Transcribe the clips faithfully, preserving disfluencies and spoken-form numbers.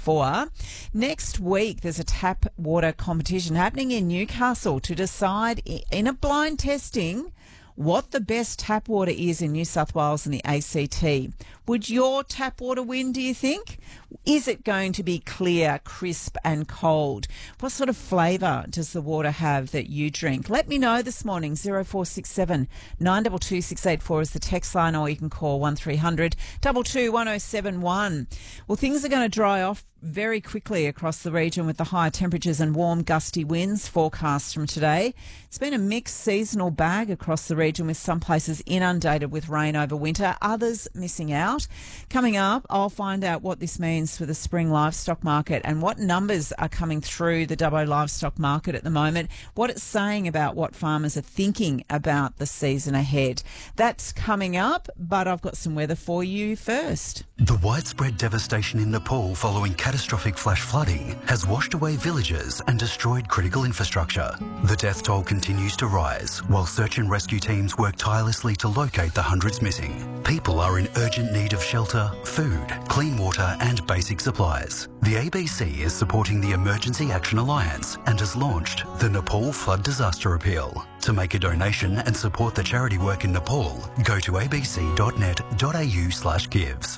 four. Next week, there's a tap water competition happening in Newcastle to decide in a blind testing what the best tap water is in New South Wales and the A C T. Would your tap water win, do you think? Is it going to be clear, crisp and cold? What sort of flavour does the water have that you drink? Let me know this morning. zero four six seven nine two two six eight four is the text line, or you can call one three hundred two two one oh seven one. Well, things are going to dry off very quickly across the region with the higher temperatures and warm gusty winds forecast from today. It's been a mixed seasonal bag across the region, with some places inundated with rain over winter, others missing out. Coming up, I'll find out what this means for the spring livestock market and what numbers are coming through the Dubbo livestock market at the moment, what it's saying about what farmers are thinking about the season ahead. That's coming up, but I've got some weather for you first. The widespread devastation in Nepal following catastrophic flash flooding has washed away villages and destroyed critical infrastructure. The death toll continues to rise while search and rescue teams work tirelessly to locate the hundreds missing. People are in urgent need of shelter, food, clean water and basic supplies. The A B C is supporting the Emergency Action Alliance and has launched the Nepal Flood Disaster Appeal. To make a donation and support the charity work in Nepal, go to abc.net.au slash gives.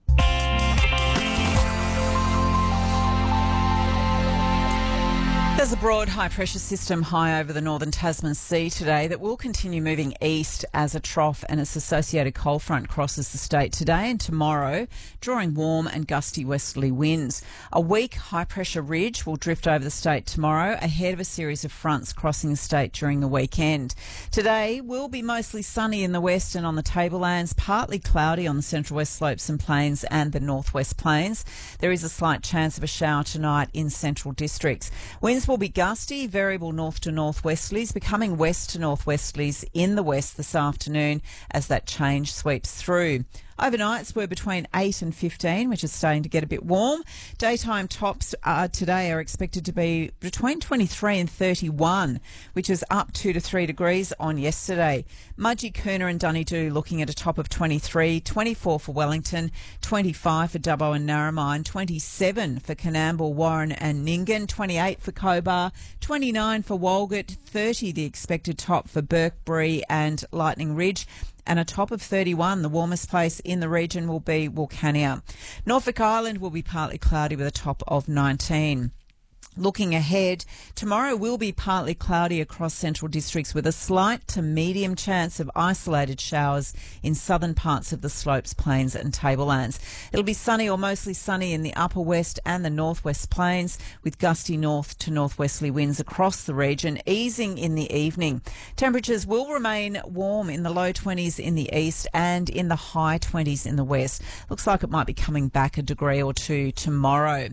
There's a broad high-pressure system high over the northern Tasman Sea today that will continue moving east as a trough and its associated cold front crosses the state today and tomorrow, drawing warm and gusty westerly winds. A weak high-pressure ridge will drift over the state tomorrow ahead of a series of fronts crossing the state during the weekend. Today will be mostly sunny in the west and on the tablelands, partly cloudy on the central west slopes and plains and the northwest plains. There is a slight chance of a shower tonight in central districts. Winds will be gusty, variable north to northwesterlies, becoming west to northwesterlies in the west this afternoon as that change sweeps through. Overnights were between eight and fifteen, which is starting to get a bit warm. Daytime tops uh, today are expected to be between twenty-three and thirty-one, which is up two to three degrees on yesterday. Mudgee, Coona and Dunedoo looking at a top of twenty-three, twenty-four for Wellington, twenty-five for Dubbo and Narromine, twenty-seven for Coonamble, Warren and Nyngan, twenty-eight for Cobar, twenty-nine for Walgett, thirty the expected top for Burkebury and Lightning Ridge, and a top of thirty-one. The warmest place in the region will be Wilcannia. Norfolk Island will be partly cloudy with a top of nineteen. Looking ahead, tomorrow will be partly cloudy across central districts with a slight to medium chance of isolated showers in southern parts of the slopes, plains and tablelands. It'll be sunny or mostly sunny in the upper west and the northwest plains with gusty north to northwesterly winds across the region, easing in the evening. Temperatures will remain warm in the low twenties in the east and in the high twenties in the west. Looks like it might be coming back a degree or two tomorrow.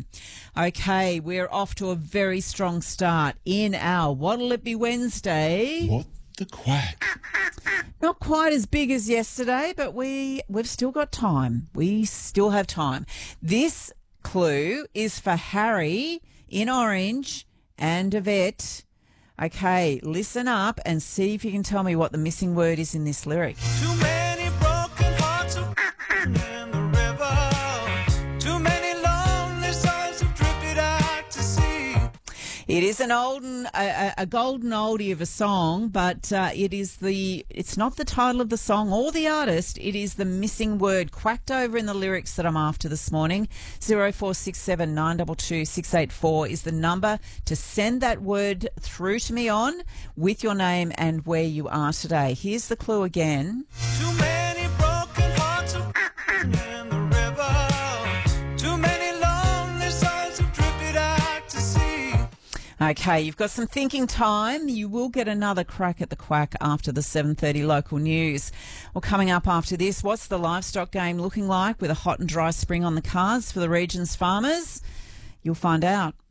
Okay, we're off to a very strong start in our What'll It Be Wednesday. What the quack? Not quite as big as yesterday, but we, we've still got time. We still have time. This clue is for Harry in orange and Yvette. Okay, listen up and see if you can tell me what the missing word is in this lyric. Too many broken hearts have in the river. Too many lonely souls have drifted out to sea. It is an olden, a, a golden oldie of a song, but uh, it is the. It's not the title of the song or the artist. It is the missing word quacked over in the lyrics that I'm after this morning. Zero four six seven nine two two six eight four is the number to send that word through to me on with your name and where you are today. Here's the clue again. Too many broken hearts have in the river. Too many lonely souls have drifted out to sea. Okay, you've got some thinking time. You will get another crack at the quack after the seven thirty local news. Well, coming up after this, what's the livestock game looking like with a hot and dry spring on the cards for the region's farmers? You'll find out.